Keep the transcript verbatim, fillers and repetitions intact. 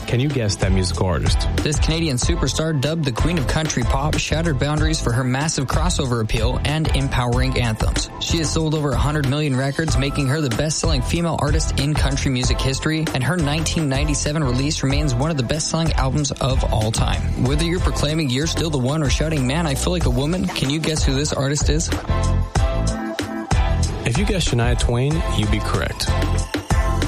Can you guess that musical artist? This Canadian superstar, dubbed the Queen of Country Pop, shattered boundaries for her massive crossover appeal and empowering anthems. She has sold over one hundred million records, making her the best-selling female artist in country music history, and her nineteen ninety-seven release remains one of the best-selling albums of all time. Whether you're proclaiming you're still the one or shouting, man, I feel like a woman, can you guess who this artist is? If you guessed Shania Twain, you'd be correct.